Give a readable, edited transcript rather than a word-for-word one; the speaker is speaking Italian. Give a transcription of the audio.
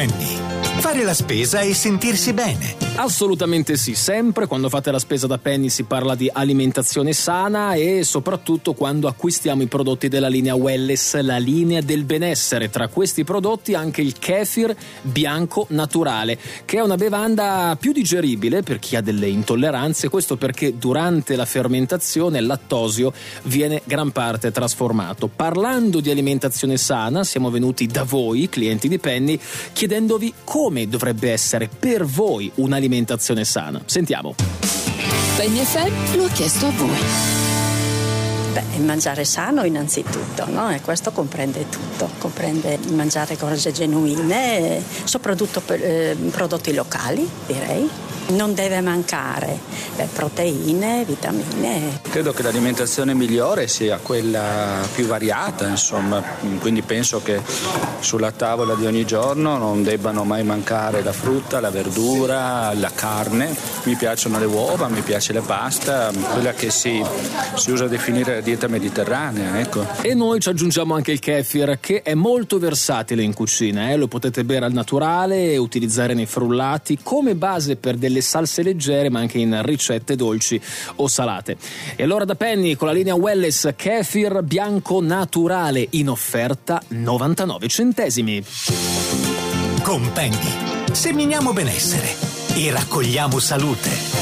Penny. Fare la spesa e sentirsi bene. Assolutamente sì, sempre quando fate la spesa da Penny si parla di alimentazione sana e soprattutto quando acquistiamo i prodotti della linea Welless, la linea del benessere. Tra questi prodotti anche il kefir bianco naturale, che è una bevanda più digeribile per chi ha delle intolleranze, questo perché durante la fermentazione il lattosio viene gran parte trasformato. Parlando di alimentazione sana, siamo venuti da voi, clienti di Penny, chiedendovi come dovrebbe essere per voi un'alimentazione sana. Sentiamo. Penny FM lo ha chiesto a voi. Mangiare sano innanzitutto, no? E questo comprende tutto, comprende mangiare cose genuine, soprattutto prodotti locali, direi. Non deve mancare proteine, vitamine. Credo che l'alimentazione migliore sia quella più variata, insomma, quindi penso che sulla tavola di ogni giorno non debbano mai mancare la frutta, la verdura, la carne. Mi piacciono le uova, mi piace la pasta, quella che si usa a definire la dieta mediterranea, ecco. E noi ci aggiungiamo anche il kefir, che è molto versatile in cucina, lo potete bere al naturale e utilizzare nei frullati come base per delle salse leggere, ma anche in ricette dolci o salate. E allora da Penny con la linea Welless kefir bianco naturale in offerta 99 centesimi. Con Penny seminiamo benessere e raccogliamo salute.